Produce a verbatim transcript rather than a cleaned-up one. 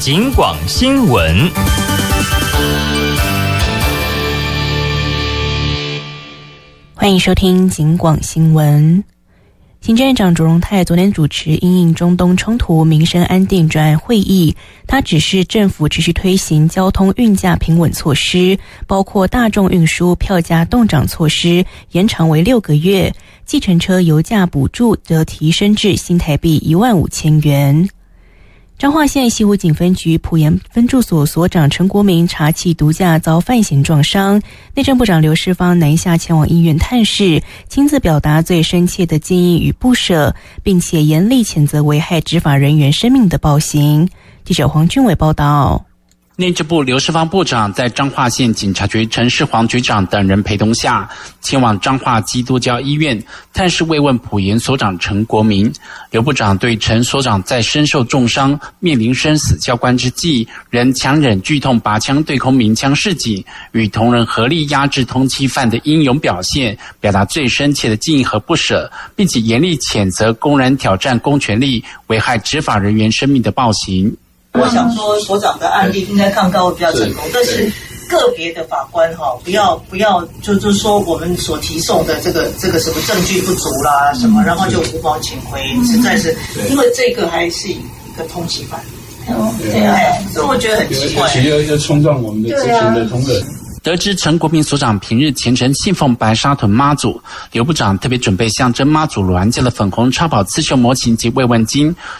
警广新闻。 欢迎收听警广新闻。行政院长卓荣泰昨天主持因应中东冲突民生安定专案会议，他指示政府持续推行交通运价平稳措施，包括大众运输票价冻涨措施延长为六个月，计程车油价补助则提升至新台币一万五千元。彰化县西湖警分局埔盐分驻所所长陈国民查缉毒驾遭犯嫌撞伤，内政部长刘世芳南下前往医院探视，亲自表达最深切的敬意与不舍，并且严厉谴责危害执法人员生命的暴行。记者黄俊伟报道。 内政部刘世芳部长在彰化县警察局陈世煌局长等人陪同下，前往彰化基督教医院探视慰问埔盐所长陈国民。刘部长对陈所长在身受重伤、面临生死交关之际，仍强忍剧痛拔枪对空鸣枪示警，与同仁合力压制通缉犯的英勇表现，表达最深切的敬意和不舍，并且严厉谴责公然挑战公权力、危害执法人员生命的暴行。 我想说，所长的案例应该抗告会比较成功，但是个别的法官哈，不要不要，就就是说我们所提送的这个这个什么证据不足啦，什么，然后就无保请回，实在是因为这个还是一个通缉犯，对啊，所以我觉得很奇怪， 而且要要冲撞我们的执行的同仁。 得知陈国民所长平日虔诚信奉白沙屯妈祖，刘部长特别准备象征妈祖銮驾的粉红超跑刺绣模型及慰问金，